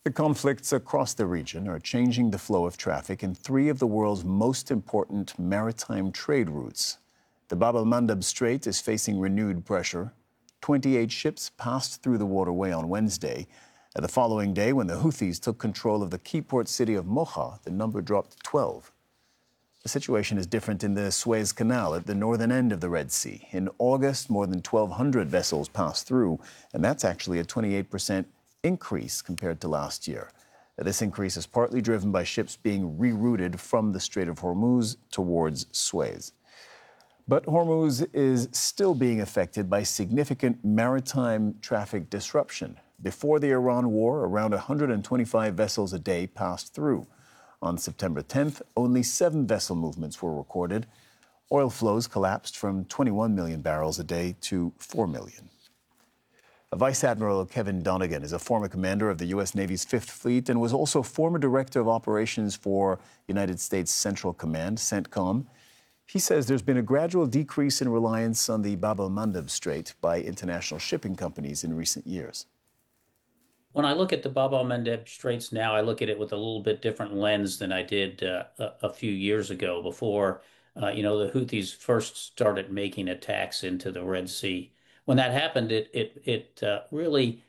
The conflicts across the region are changing the flow of traffic in three of the world's most important maritime trade routes. The Bab el-Mandeb Strait is facing renewed pressure. 28 ships passed through the waterway on Wednesday. The following day, when the Houthis took control of the key port city of Mocha, the number dropped to 12. The situation is different in the Suez Canal at the northern end of the Red Sea. In August, more than 1,200 vessels passed through, and that's actually a 28% increase compared to last year. This increase is partly driven by ships being rerouted from the Strait of Hormuz towards Suez. But Hormuz is still being affected by significant maritime traffic disruption. Before the Iran war, around 125 vessels a day passed through. On September 10th, only 7 vessel movements were recorded. Oil flows collapsed from 21 million barrels a day to 4 million. Vice Admiral Kevin Donegan is a former commander of the U.S. Navy's Fifth Fleet and was also former director of operations for United States Central Command, CENTCOM. He says there's been a gradual decrease in reliance on the Bab el-Mandeb Strait by international shipping companies in recent years. When I look at the Bab el-Mandeb Straits now, I look at it with a little bit different lens than I did a few years ago before, the Houthis first started making attacks into the Red Sea. When that happened, it really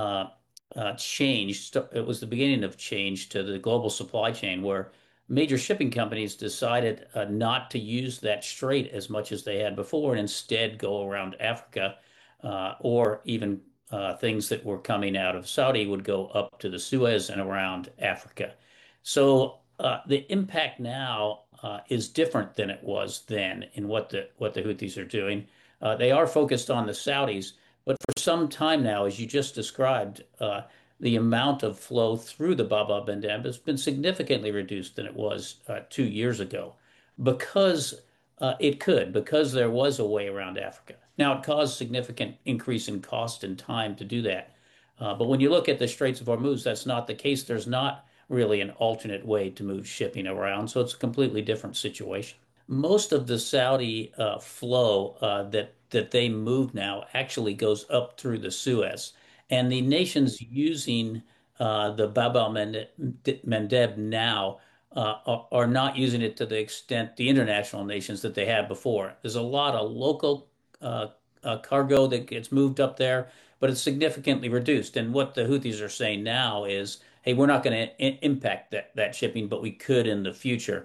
changed. It was the beginning of change to the global supply chain, where major shipping companies decided not to use that strait as much as they had before, and instead go around Africa, or even things that were coming out of Saudi would go up to the Suez and around Africa. So the impact now is different than it was then in what the Houthis are doing. They are focused on the Saudis, but for some time now, as you just described, the amount of flow through the Bab el-Mandeb has been significantly reduced than it was 2 years ago, because because there was a way around Africa. Now, it caused significant increase in cost and time to do that. But when you look at the Straits of Hormuz, that's not the case. There's not really an alternate way to move shipping around, so it's a completely different situation. Most of the Saudi flow that they move now actually goes up through the Suez. And the nations using the Bab el-Mandeb now are not using it to the extent the international nations that they had before. There's a lot of local cargo that gets moved up there, but it's significantly reduced. And what the Houthis are saying now is, hey, we're not going to impact that shipping, but we could in the future.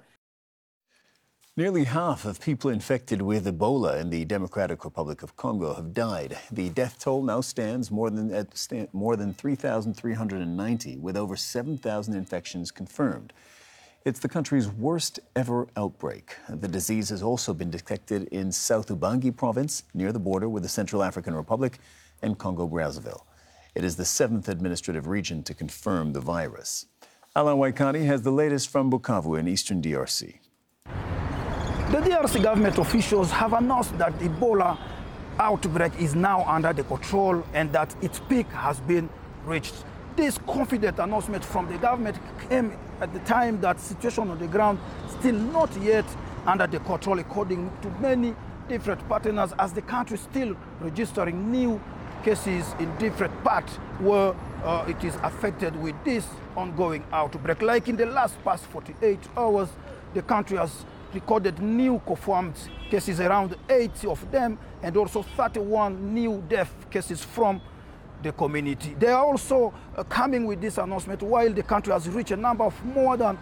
Nearly half of people infected with Ebola in the Democratic Republic of Congo have died. The death toll now stands more than 3,390, with over 7,000 infections confirmed. It's the country's worst ever outbreak. The disease has also been detected in South Ubangi province, near the border with the Central African Republic and Congo-Brazzaville. It is the 7th administrative region to confirm the virus. Alan Waikani has the latest from Bukavu in eastern DRC. The DRC government officials have announced that the Ebola outbreak is now under the control and that its peak has been reached. This confident announcement from the government came at the time that situation on the ground still not yet under the control, according to many different partners, as the country still registering new cases in different parts where it is affected with this ongoing outbreak. Like in the past 48 hours, the country has recorded new confirmed cases, around 80 of them, and also 31 new death cases from the community. They are also coming with this announcement while the country has reached a number of more than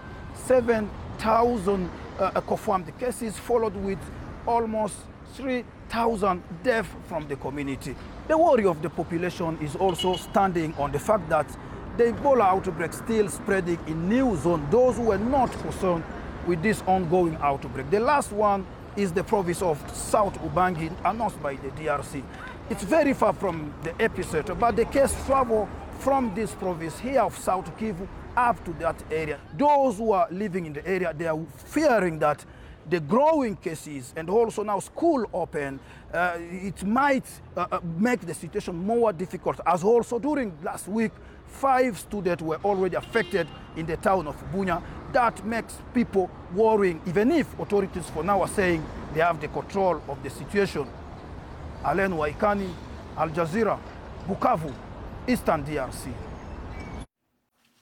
7,000 confirmed cases, followed with almost 3,000 deaths from the community. The worry of the population is also standing on the fact that the Ebola outbreak still spreading in new zones, those who were not concerned with this ongoing outbreak. The last one is the province of South Ubangi, announced by the DRC. It's very far from the epicenter, but the case travel from this province here of South Kivu up to that area. Those who are living in the area, they are fearing that the growing cases and also now school open, it might make the situation more difficult, as also during last week, 5 students were already affected in the town of Bunya. That makes people worrying, even if authorities for now are saying they have the control of the situation. Alen Waikani, Al Jazeera, Bukavu, Eastern DRC.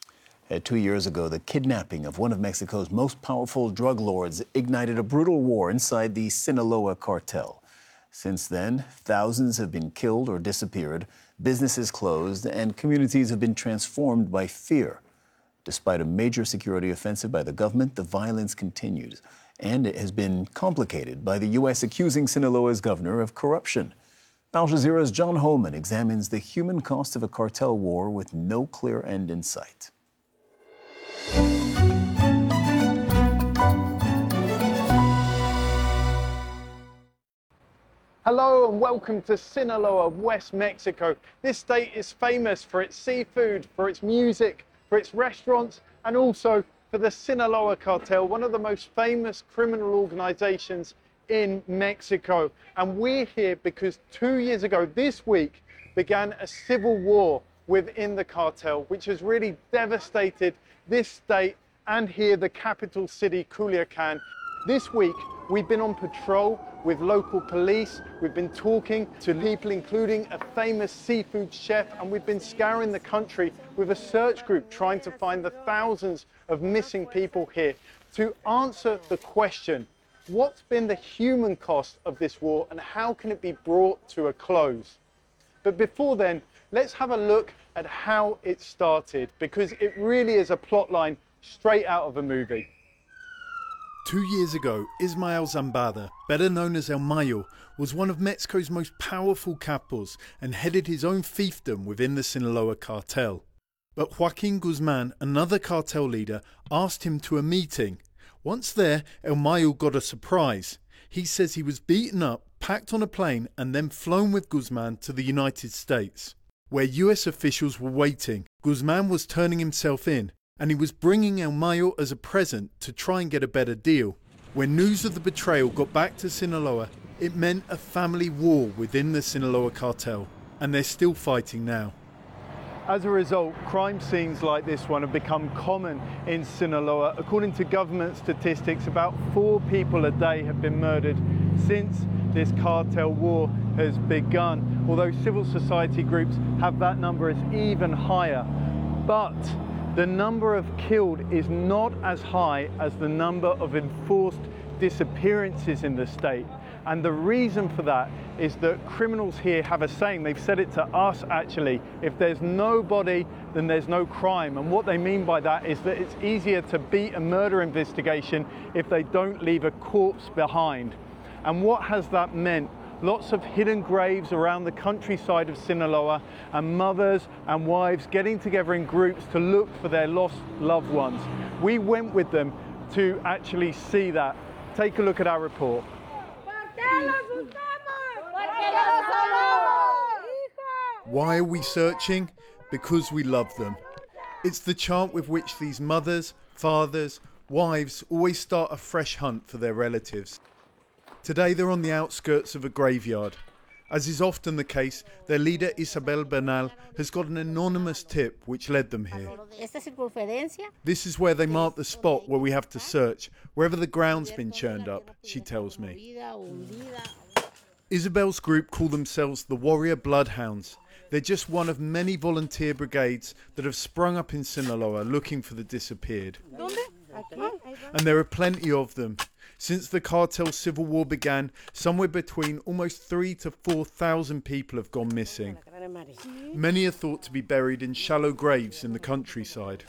2 years ago, the kidnapping of one of Mexico's most powerful drug lords ignited a brutal war inside the Sinaloa cartel. Since then, thousands have been killed or disappeared, businesses closed, and communities have been transformed by fear. Despite a major security offensive by the government, the violence continues, and it has been complicated by the U.S. accusing Sinaloa's governor of corruption. Al Jazeera's John Holman examines the human cost of a cartel war with no clear end in sight. Hello and welcome to Sinaloa, West Mexico. This state is famous for its seafood, for its music, for its restaurants, and also for the Sinaloa cartel, one of the most famous criminal organizations in Mexico. And we're here because 2 years ago, this week, began a civil war within the cartel, which has really devastated this state and here the capital city, Culiacan. This week, we've been on patrol with local police. We've been talking to people, including a famous seafood chef, and we've been scouring the country with a search group trying to find the thousands of missing people here. To answer the question, what's been the human cost of this war and how can it be brought to a close? But before then, let's have a look at how it started, because it really is a plotline straight out of a movie. 2 years ago, Ismael Zambada, better known as El Mayo, was one of Mexico's most powerful capos and headed his own fiefdom within the Sinaloa cartel. But Joaquin Guzman, another cartel leader, asked him to a meeting. Once there, El Mayo got a surprise. He says he was beaten up, packed on a plane and then flown with Guzman to the United States, where US officials were waiting. Guzman was turning himself in, and he was bringing El Mayo as a present to try and get a better deal. When news of the betrayal got back to Sinaloa, it meant a family war within the Sinaloa cartel, and they're still fighting now. As a result, crime scenes like this one have become common in Sinaloa. According to government statistics, about 4 people a day have been murdered since this cartel war has begun, although civil society groups have that number as even higher. But the number of killed is not as high as the number of enforced disappearances in the state. And the reason for that is that criminals here have a saying, they've said it to us actually, if there's no body, then there's no crime. And what they mean by that is that it's easier to beat a murder investigation if they don't leave a corpse behind. And what has that meant? Lots of hidden graves around the countryside of Sinaloa, and mothers and wives getting together in groups to look for their lost loved ones. We went with them to actually see that. Take a look at our report. Why are we searching? Because we love them. It's the chant with which these mothers, fathers, wives always start a fresh hunt for their relatives. Today they're on the outskirts of a graveyard. As is often the case, their leader Isabel Bernal has got an anonymous tip which led them here. This is where they mark the spot where we have to search, wherever the ground's been churned up, she tells me. Isabel's group call themselves the Warrior Bloodhounds. They're just one of many volunteer brigades that have sprung up in Sinaloa looking for the disappeared. And there are plenty of them. Since the cartel civil war began, somewhere between almost 3,000 to 4,000 people have gone missing. Many are thought to be buried in shallow graves in the countryside.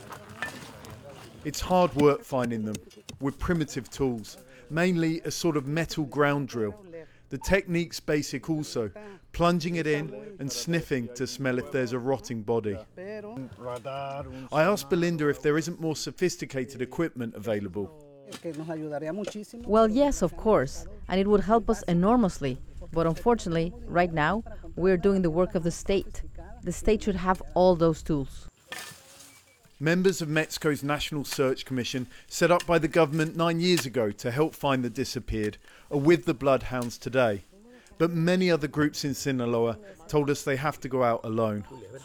It's hard work finding them, with primitive tools, mainly a sort of metal ground drill. The technique's basic also, plunging it in and sniffing to smell if there's a rotting body. I asked Belinda if there isn't more sophisticated equipment available. Well, yes, of course, and it would help us enormously. But unfortunately, right now, we're doing the work of the state. The state should have all those tools. Members of Mexico's National Search Commission, set up by the government 9 years ago to help find the disappeared, are with the Bloodhounds today. But many other groups in Sinaloa told us they have to go out alone.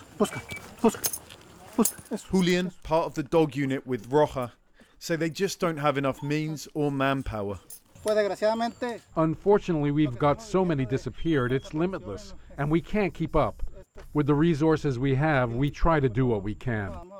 Julian, part of the dog unit with Roja, say they just don't have enough means or manpower. Unfortunately, we've got so many disappeared, it's limitless, and we can't keep up. With the resources we have, we try to do what we can.